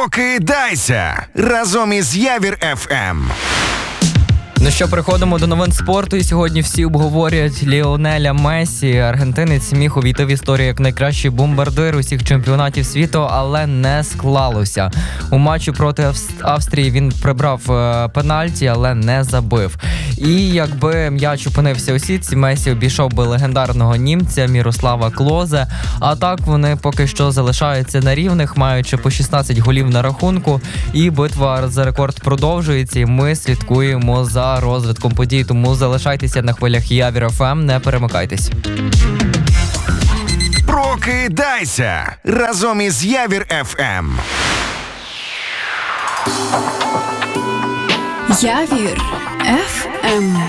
Прокидайся разом із Явір ФМ. Ну що, переходимо до новин спорту, і сьогодні всі обговорюють Ліонеля Мессі. Аргентинець міг увійти в історію як найкращий бомбардир усіх чемпіонатів світу, але не склалося. У матчі проти Австрії він прибрав пенальті, але не забив. І якби м'яч опинився у сітці, Мессі обійшов би легендарного німця Мірослава Клозе. А так вони поки що залишаються на рівних, маючи по 16 голів на рахунку. І битва за рекорд продовжується, і ми слідкуємо за розвитком подій, тому залишайтеся на хвилях Явір ФМ, не перемикайтесь. Прокидайся разом із Явір ФМ. Явір ФМ.